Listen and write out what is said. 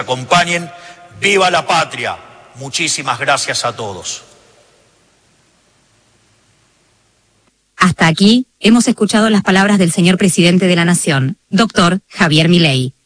Acompañen. ¡Viva la patria! Muchísimas gracias a todos. Hasta aquí hemos escuchado las palabras del señor presidente de la Nación, doctor Javier Milei.